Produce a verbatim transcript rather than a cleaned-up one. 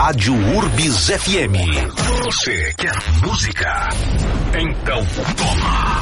Rádio Urbis F M. Você quer música? Então toma.